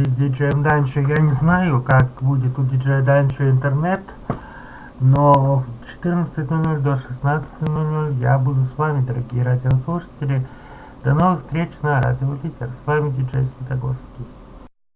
с диджеем Данчо. Я не знаю, как будет у диджея Данчо интернет, но в 14:00 до 16:00 я буду с вами, дорогие радиослушатели. До новых встреч на радио Питер. С вами диджей Светогорский.